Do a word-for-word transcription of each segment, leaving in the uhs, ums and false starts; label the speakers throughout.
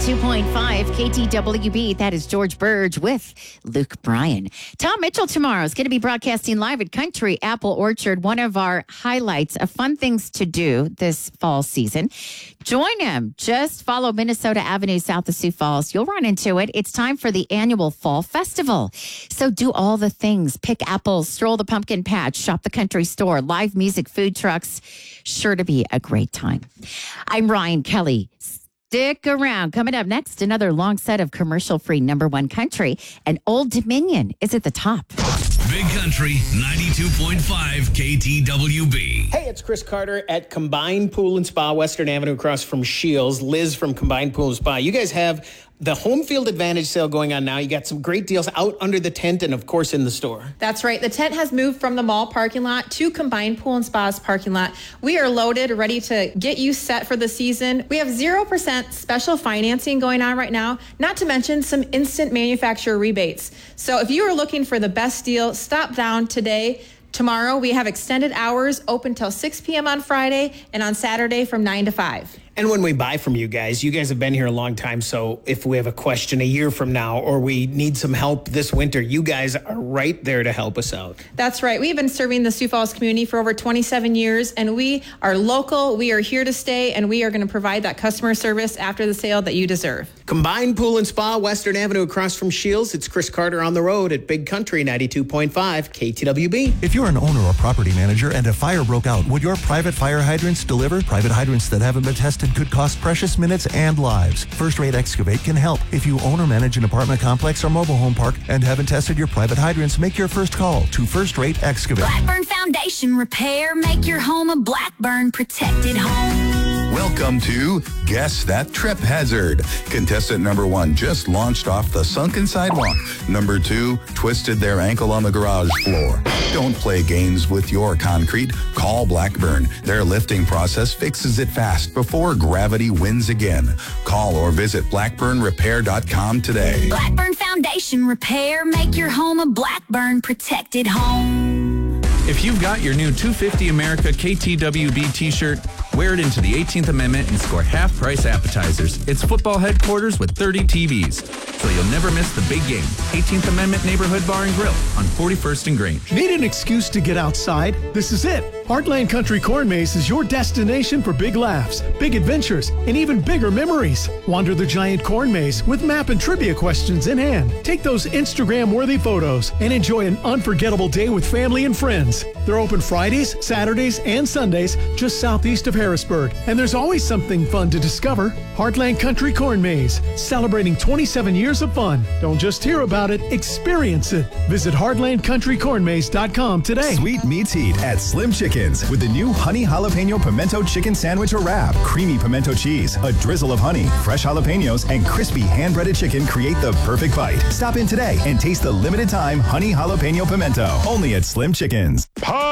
Speaker 1: ninety-two point five K T W B. That is George Burge with Luke Bryan. Tom Mitchell tomorrow is going to be broadcasting live at Country Apple Orchard, one of our highlights of fun things to do this fall season. Join him. Just follow Minnesota Avenue south of Sioux Falls. You'll run into it. It's time for the annual Fall Festival. So do all the things. Pick apples, stroll the pumpkin patch, shop the country store, live music, food trucks. Sure to be a great time. I'm Ryan Kelly. Stick around. Coming up next, another long set of commercial-free number one country, and Old Dominion is at the top.
Speaker 2: Big Country ninety-two point five K T W B.
Speaker 3: Hey, it's Chris Carter at Combined Pool and Spa, Western Avenue across from Shields. Liz from Combined Pool and Spa. You guys have the Home Field Advantage sale going on now. You got some great deals out under the tent and, of course, in the store.
Speaker 4: That's right. The tent has moved from the mall parking lot to Combined Pool and Spa's parking lot. We are loaded, ready to get you set for the season. We have zero percent special financing going on right now, not to mention some instant manufacturer rebates. So if you are looking for the best deal, stop down today. Tomorrow, we have extended hours open till six p.m. on Friday and on Saturday from nine to five.
Speaker 3: And when we buy from you guys, you guys have been here a long time, so if we have a question a year from now or we need some help this winter, you guys are right there to help us out.
Speaker 4: That's right. We've been serving the Sioux Falls community for over twenty-seven years, and we are local, we are here to stay, and we are going to provide that customer service after the sale that you deserve.
Speaker 3: Combined Pool and Spa, Western Avenue across from Shields. It's Chris Carter on the road at Big Country ninety-two point five K T W B.
Speaker 5: If you're an owner or property manager and a fire broke out, would your private fire hydrants deliver? Private hydrants that haven't been tested could cost precious minutes and lives. First Rate Excavate can help. If you own or manage an apartment complex or mobile home park and haven't tested your private hydrants, make your first call to First Rate Excavate.
Speaker 6: Blackburn Foundation Repair. Make your home a Blackburn protected home.
Speaker 7: Welcome to Guess That Trip Hazard. Contestant number one just launched off the sunken sidewalk. Number two twisted their ankle on the garage floor. Don't play games with your concrete. Call Blackburn. Their lifting process fixes it fast before gravity wins again. Call or visit blackburn repair dot com today.
Speaker 6: Blackburn Foundation Repair. Make your home a Blackburn protected home.
Speaker 8: If you've got your new two fifty America K T W B t-shirt, wear it into the eighteenth Amendment and score half-price appetizers. It's football headquarters with thirty T Vs, so you'll never miss the big game. eighteenth Amendment Neighborhood Bar and Grill on forty-first and Grange.
Speaker 9: Need an excuse to get outside? This is it. Heartland Country Corn Maze is your destination for big laughs, big adventures, and even bigger memories. Wander the giant corn maze with map and trivia questions in hand. Take those Instagram-worthy photos and enjoy an unforgettable day with family and friends. They're open Fridays, Saturdays, and Sundays just southeast of Harrisburg. And there's always something fun to discover. Heartland Country Corn Maze, celebrating twenty-seven years of fun. Don't just hear about it, experience it. Visit heartland country corn maze dot com today.
Speaker 10: Sweet meets heat at Slim Chickens with the new honey jalapeno pimento chicken sandwich or wrap. Creamy pimento cheese, a drizzle of honey, fresh jalapenos, and crispy hand-breaded chicken create the perfect bite. Stop in today and taste the limited time honey jalapeno pimento. Only at Slim Chickens.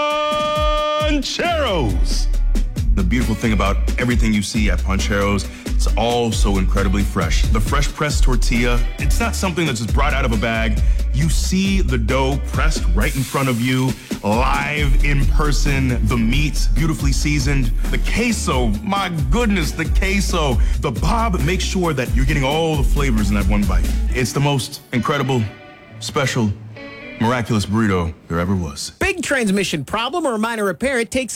Speaker 11: Pancheros! The beautiful thing about everything you see at Pancheros, it's all so incredibly fresh. The fresh pressed tortilla, it's not something that's just brought out of a bag. You see the dough pressed right in front of you, live in person. The meat, beautifully seasoned. The queso, my goodness, the queso. The Bob makes sure that you're getting all the flavors in that one bite. It's the most incredible, special, miraculous burrito there ever was.
Speaker 3: Big transmission problem or minor repair, it takes